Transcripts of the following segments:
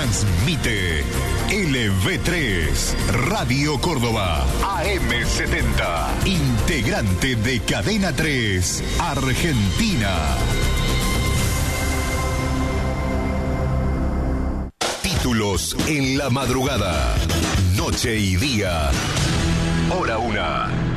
Transmite LV3, Radio Córdoba, AM70, integrante de Cadena 3, Argentina. Títulos en la madrugada, noche y día, hora 1.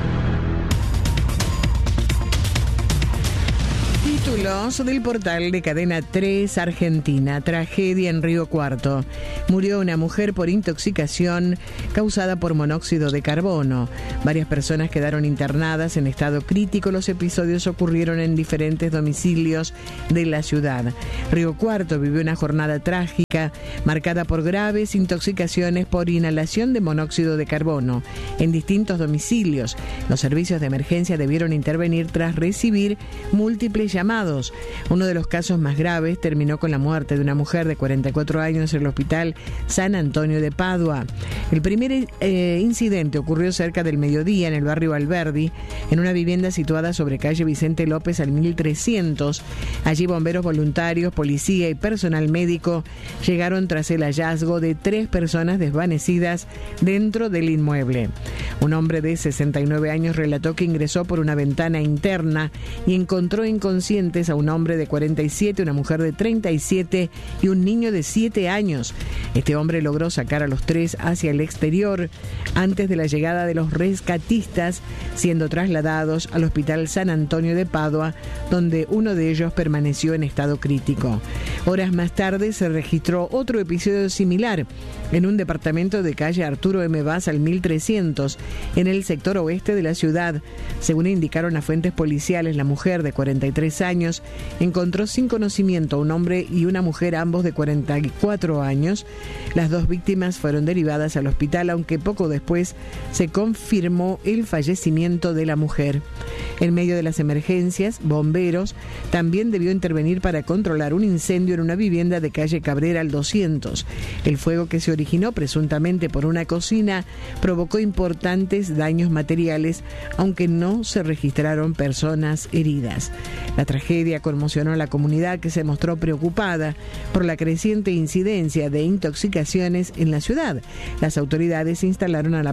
Títulos del portal de Cadena 3 Argentina. Tragedia en Río Cuarto. Murió una mujer por intoxicación causada por monóxido de carbono. Varias personas quedaron internadas en estado crítico. Los episodios ocurrieron en diferentes domicilios de la ciudad. Río Cuarto vivió una jornada trágica marcada por graves intoxicaciones por inhalación de monóxido de carbono en distintos domicilios. Los servicios de emergencia debieron intervenir tras recibir múltiples llamados. Uno de los casos más graves terminó con la muerte de una mujer de 44 años en el Hospital San Antonio de Padua. El primer incidente ocurrió cerca del mediodía en el barrio Alberdi, en una vivienda situada sobre calle Vicente López al 1300. Allí bomberos voluntarios, policía y personal médico llegaron tras el hallazgo de 3 personas desvanecidas dentro del inmueble. Un hombre de 69 años relató que ingresó por una ventana interna y encontró inconscientes a un hombre de 47, una mujer de 37 y un niño de 7 años. Este hombre logró sacar a los 3 hacia el exterior antes de la llegada de los rescatistas, siendo trasladados al Hospital San Antonio de Padua, donde uno de ellos permaneció en estado crítico. Horas más tarde se registró otro episodio similar en un departamento de calle Arturo M. Vaz al 1300, en el sector oeste de la ciudad. Según indicaron a fuentes policiales, la mujer de 43 años encontró sin conocimiento a un hombre y una mujer, ambos de 44 años. Las 2 víctimas fueron derivadas al hospital, aunque poco después se confirmó el fallecimiento de la mujer. En medio de las emergencias, bomberos también debió intervenir para controlar un incendio en una vivienda de calle Cabrera al 200. El fuego, que se originó presuntamente por una cocina, provocó importantes daños materiales, aunque no se registraron personas heridas. La tragedia conmocionó a la comunidad, que se mostró preocupada por la creciente incidencia de intoxicaciones en la ciudad. Las autoridades instaron a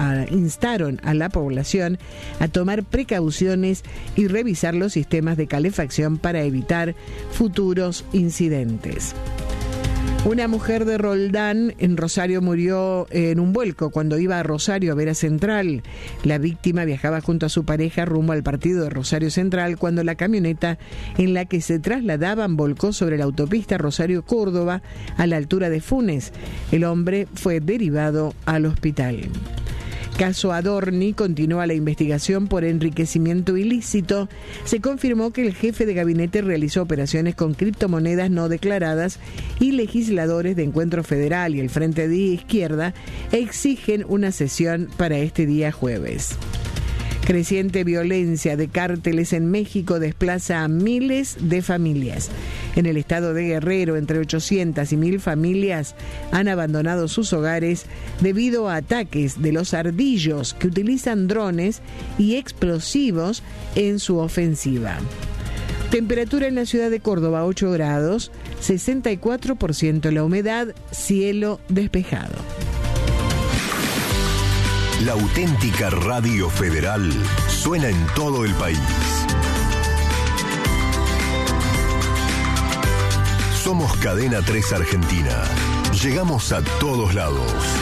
la población a tomar precauciones y revisar los sistemas de calefacción para evitar futuros incidentes. Una mujer de Roldán, en Rosario, murió en un vuelco cuando iba a Rosario a ver a Central. La víctima viajaba junto a su pareja rumbo al partido de Rosario Central cuando la camioneta en la que se trasladaban volcó sobre la autopista Rosario-Córdoba a la altura de Funes. El hombre fue derivado al hospital. Caso Adorni, continúa la investigación por enriquecimiento ilícito. Se confirmó que el jefe de gabinete realizó operaciones con criptomonedas no declaradas y legisladores de Encuentro Federal y el Frente de Izquierda exigen una sesión para este día jueves. Creciente violencia de cárteles en México desplaza a miles de familias. En el estado de Guerrero, entre 800 y 1000 familias han abandonado sus hogares debido a ataques de los ardillos, que utilizan drones y explosivos en su ofensiva. Temperatura en la ciudad de Córdoba, 8 grados, 64% la humedad, cielo despejado. La auténtica Radio Federal suena en todo el país. Somos Cadena 3 Argentina. Llegamos a todos lados.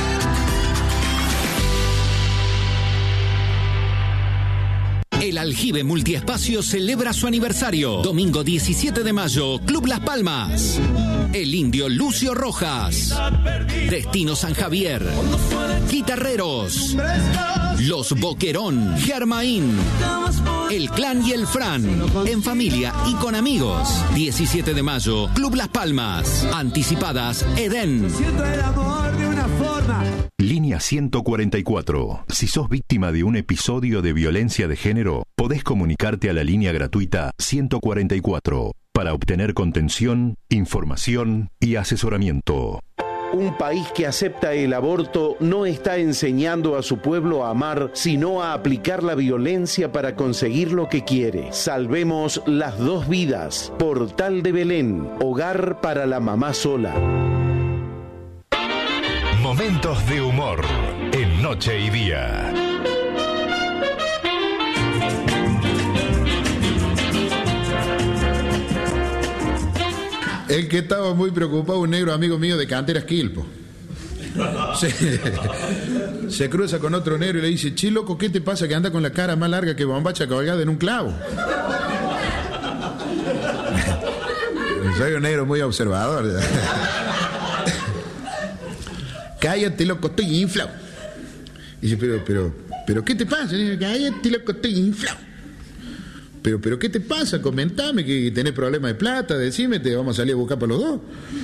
El Aljibe Multiespacio celebra su aniversario. Domingo 17 de mayo, Club Las Palmas. El Indio Lucio Rojas. Destino San Javier. Guitarreros. Los Boquerón. Germain. El Clan y el Fran. En familia y con amigos. 17 de mayo, Club Las Palmas. Anticipadas, Edén. Siento el amor de una forma. Línea 144. Si sos víctima de un episodio de violencia de género, podés comunicarte a la línea gratuita 144 para obtener contención, información y asesoramiento. Un país que acepta el aborto no está enseñando a su pueblo a amar, sino a aplicar la violencia para conseguir lo que quiere. Salvemos las 2 vidas. Portal de Belén, hogar para la mamá sola. Momentos de humor en Noche y Día. El que estaba muy preocupado, un negro amigo mío de Canteras Quilpo. Se cruza con otro negro y le dice: che, loco, ¿qué te pasa que anda con la cara más larga que bombacha colgada en un clavo? Soy un negro muy observador. Cállate, loco, estoy inflado. Dice: pero, ¿qué te pasa? Dice: cállate, loco, estoy inflado. Pero, ¿qué te pasa? Comentame que tenés problemas de plata, decime, te vamos a salir a buscar para los dos.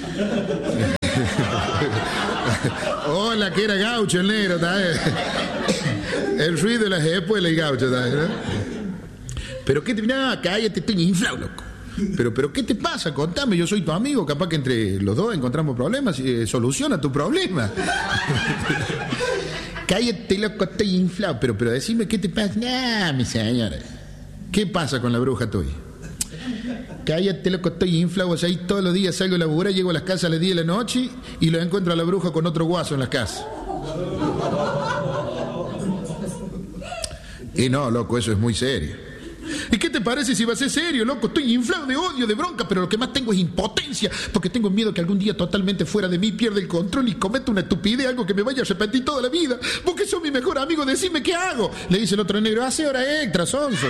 Hola, que era gaucho el negro, ¿sabes? El ruido de las espuelas y gaucho, ¿sabes? ¿No? Pero qué te... No, cállate, estoy inflado, loco. Pero ¿qué te pasa? Contame, yo soy tu amigo, capaz que entre los dos encontramos problemas y soluciona tu problema. Cállate, loco, estoy inflado. Pero decime, ¿qué te pasa? Nah, mi señora. ¿Qué pasa con la bruja tuya? Cállate, loco, estoy inflado. O sea, ahí todos los días salgo a laburar, llego a las casas a las 10 de la noche y lo encuentro a la bruja con otro guaso en las casas. Y no, loco, eso es muy serio. ¿Y qué te parece si va a ser serio, loco? Estoy inflado de odio, de bronca, pero lo que más tengo es impotencia, porque tengo miedo que algún día totalmente fuera de mí pierda el control y cometa una estupidez, algo que me vaya a arrepentir toda la vida. Vos que sos mi mejor amigo, decime qué hago. Le dice el otro negro: hace hora extra, sonso.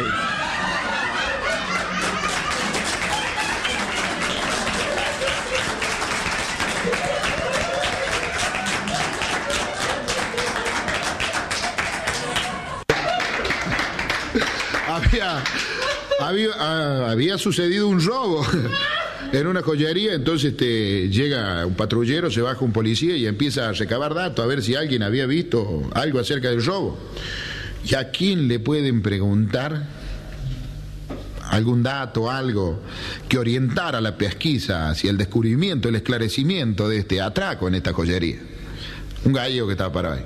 Había sucedido un robo en una joyería, entonces llega un patrullero, se baja un policía y empieza a recabar datos a ver si alguien había visto algo acerca del robo. ¿Y a quién le pueden preguntar algún dato, algo que orientara la pesquisa hacia el descubrimiento, el esclarecimiento de este atraco en esta joyería? Un gallego que estaba parado ahí.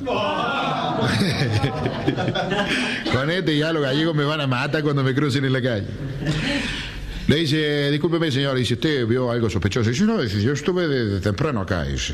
Con ya los gallegos me van a matar cuando me crucen en la calle. Le dice: discúlpeme, señor, dice, ¿usted vio algo sospechoso? Dice: no, dice, yo estuve de temprano acá. Dice,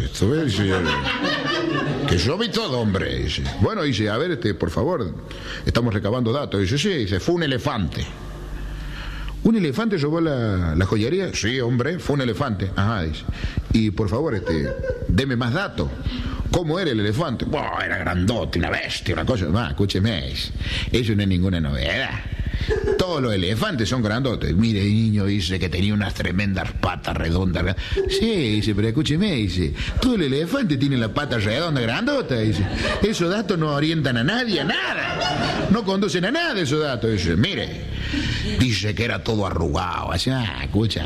que yo vi todo, hombre. Dice, bueno, dice, a ver, por favor, estamos recabando datos. Dice: sí, dice, fue un elefante. ¿Un elefante robó la joyería? Sí, hombre, fue un elefante. Ajá, dice. Y por favor, deme más datos. ¿Cómo era el elefante? Bueno, era grandote, una bestia, una cosa. Escúcheme, eso no es ninguna novedad. Todos los elefantes son grandotes. Mire, niño, dice que tenía unas tremendas patas redondas. Sí, dice, pero escúcheme, dice, todo el elefante tiene la pata redonda, grandota, dice. Esos datos no orientan a nadie, a nada. No conducen a nada esos datos. Dice, mire, dice que era todo arrugado. Así, escucha.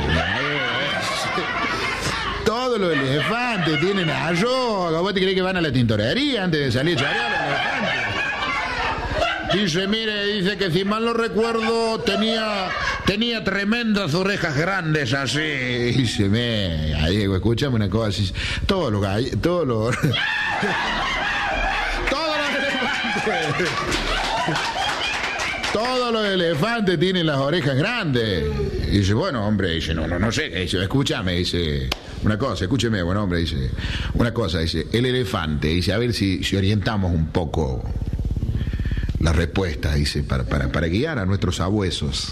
Todos los elefantes tienen arroz. ¿Vos te crees que van a la tintorería antes de salir a charear los elefantes? Dice, mire, dice que si mal no recuerdo tenía tremendas orejas grandes así. Dice, Gallego, escúchame una cosa. Todos los elefantes tienen las orejas grandes. Y dice, bueno, hombre, dice, no sé. Dice, escúchame, dice, una cosa, escúcheme, bueno, hombre, dice, una cosa, dice, el elefante, dice, a ver si orientamos un poco la respuesta, dice, para guiar a nuestros sabuesos.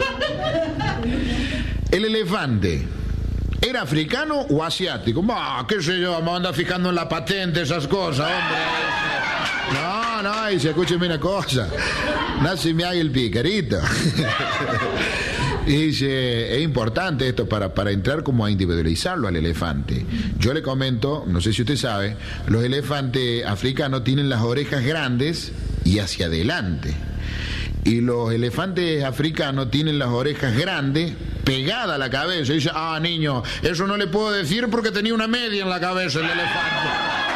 El elefante, ¿era africano o asiático? Qué sé yo, me anda fijando en la patente, esas cosas, hombre. No, dice, escúcheme una cosa, no se me haga el picarito. Y dice, es importante esto para entrar como a individualizarlo al elefante. Yo le comento, no sé si usted sabe, los elefantes africanos tienen las orejas grandes y hacia adelante. Y los elefantes africanos tienen las orejas grandes pegadas a la cabeza. Y dice, niño, eso no le puedo decir porque tenía una media en la cabeza el elefante.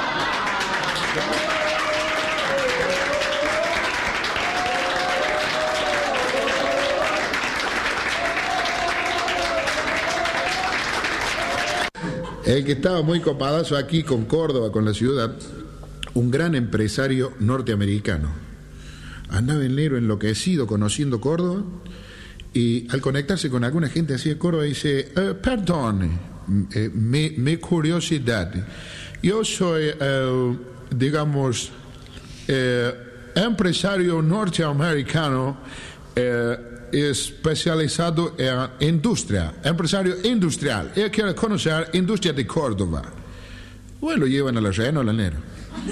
El que estaba muy copadazo aquí con Córdoba, con la ciudad, un gran empresario norteamericano. Andaba el negro enloquecido conociendo Córdoba y al conectarse con alguna gente así de Córdoba dice, perdón, mi curiosidad. Yo soy, digamos, empresario norteamericano especializado en industria, empresario industrial. Yo quiero conocer industria de Córdoba. Bueno, lo llevan a la reina o la nero.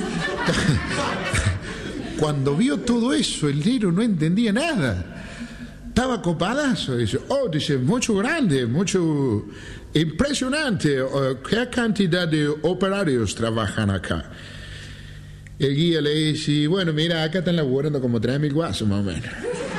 Cuando vio todo eso, el nero no entendía nada. Estaba copadazo. Dice, mucho grande, mucho impresionante. ¿Qué cantidad de operarios trabajan acá? El guía le dice, bueno, mira, acá están laburando como 3.000 guasos más o menos.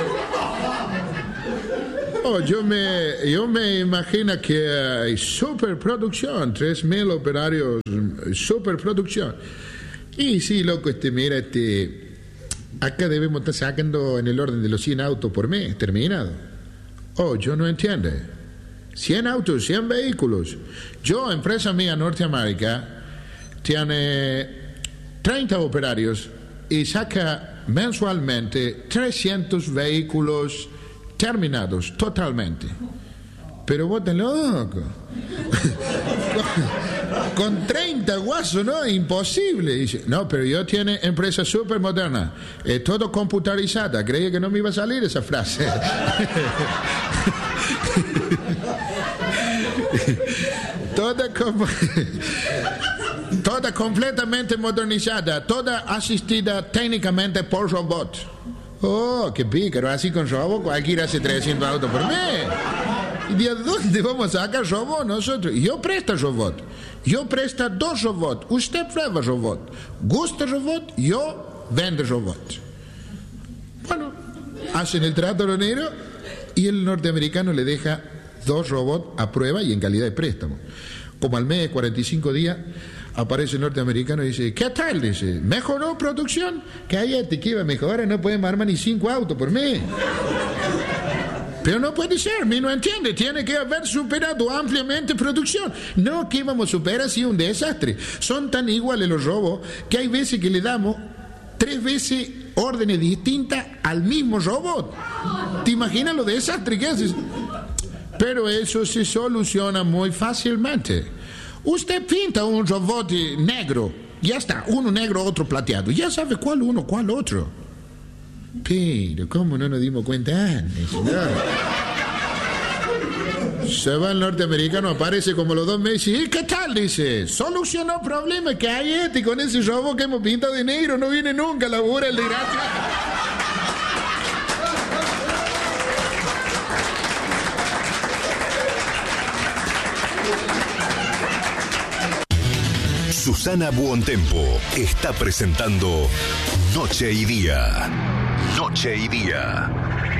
Yo me imagino que hay superproducción, 3.000 operarios, superproducción. Y sí, loco, mira, acá debemos estar sacando en el orden de los 100 autos por mes, terminado. Yo no entiendo. 100 autos, 100 vehículos. Yo, empresa mía, Norteamérica, tiene 30 operarios y saca mensualmente 300 vehículos terminados totalmente. Pero vos te loco. Con 30 guasos, ¿no? Imposible. Dice, no, pero yo tiene empresa súper moderna, todo computarizada. Creía que no me iba a salir esa frase. Toda completamente modernizada, toda asistida técnicamente por robot. Qué pícaro, así con robot cualquiera hace 300 autos por mes. ¿De dónde vamos a sacar robot nosotros? Yo presto robot, yo presto 2 robots, usted prueba robot, gusta robot, yo vendo robot. Bueno, hacen el trato los negros y el norteamericano le deja 2 robots a prueba y en calidad de préstamo. Como al mes, 45 días, aparece el norteamericano y dice, ¿qué tal? Dice, ¿mejoró producción? Cállate, que iba a mejorar, no podemos armar ni 5 autos por mes. Pero no puede ser, no entiende, tiene que haber superado ampliamente producción. No, que vamos a superar así un desastre. Son tan iguales los robos que hay veces que le damos 3 veces órdenes distintas al mismo robot. ¿Te imaginas lo desastre que haces? Pero eso se soluciona muy fácilmente. Usted pinta un robot negro, ya está, uno negro, otro plateado, ya sabe cuál uno, cuál otro. Pero, ¿cómo no nos dimos cuenta antes? No. Se va el norteamericano, aparece como los 2 meses y ¿qué tal? Dice, solucionó problemas que hay con ese robot que hemos pintado de negro, no viene nunca a laburar el de gracia. Susana Buontempo está presentando Noche y Día. Noche y Día.